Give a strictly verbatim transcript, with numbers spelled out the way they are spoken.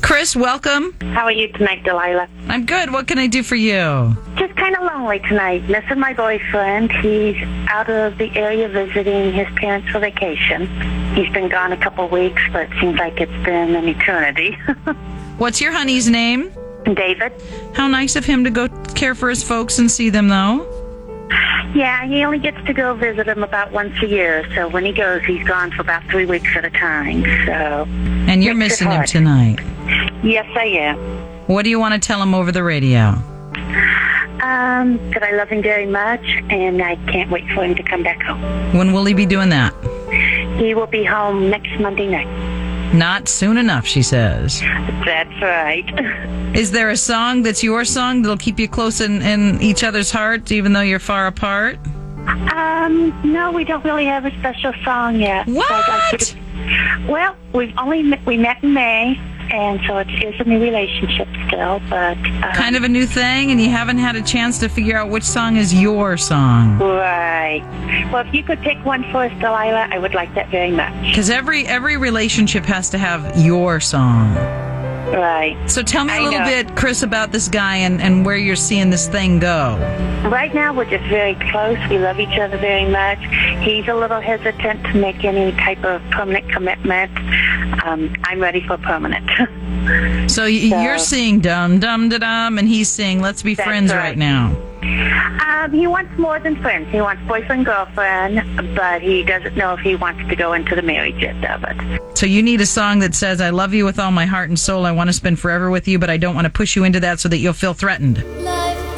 Chris, welcome. How are you tonight, Delilah? I'm good. What can I do for you? Just kind of lonely tonight. Missing my boyfriend. He's out of the area visiting his parents for vacation. He's been gone a couple weeks, but it seems like it's been an eternity. What's your honey's name? David. How nice of him to go care for his folks and see them, though. Yeah, he only gets to go visit them about once a year. So when he goes, he's gone for about three weeks at a time. So. And you're makes it missing him hard. tonight. Yes, I am. What do you want to tell him over the radio? Um, that I love him very much, and I can't wait for him to come back home. When will he be doing that? He will be home next Monday night. Not soon enough, she says. That's right. Is there a song that's your song that'll keep you close in, in each other's hearts, even though you're far apart? Um, no, we don't really have a special song yet. What? So I could- well, we've only met, we met in May, and so it is a new relationship still, but um, Kind of a new thing, and you haven't had a chance to figure out which song is your song. right. Well, if you could pick one for us, Delilah, I would like that very much. Because every every relationship has to have your song. Right. So tell me a I little know. bit, Chris, about this guy and, and where you're seeing this thing go. Right now, we're just very close. We love each other very much. He's a little hesitant to make any type of permanent commitment. Um, I'm ready for permanent. So, y- So- you're seeing dum dum da dum, and he's saying let's be That's friends right. right now. Um, he wants more than friends. He wants boyfriend, girlfriend, but he doesn't know if he wants to go into the marriage yet of it. So you need a song that says, I love you with all my heart and soul. I want to spend forever with you, but I don't want to push you into that so that you'll feel threatened. La